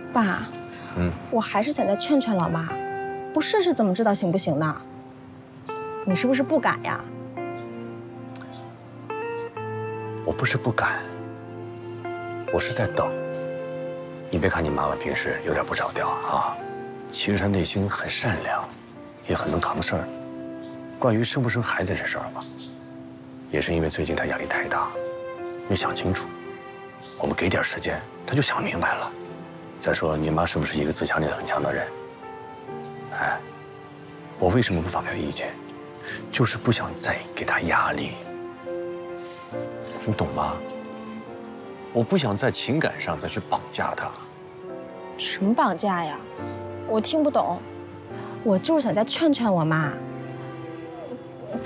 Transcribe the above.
爸，我还是想再劝劝老妈，不试试怎么知道行不行呢？你是不是不敢呀？ 我不是不敢，我是在等。你别看你妈妈平时有点不着调啊，其实她内心很善良，也很能扛事儿。关于生不生孩子这事儿吧，也是因为最近她压力太大，没想清楚。我们给点时间，她就想明白了。再说你妈是不是一个自强力很强的人？哎，我为什么不发表意见？就是不想再给她压力。你懂吗？我不想在情感上再去绑架她。 什么绑架呀？我听不懂。我就是想再劝劝我妈，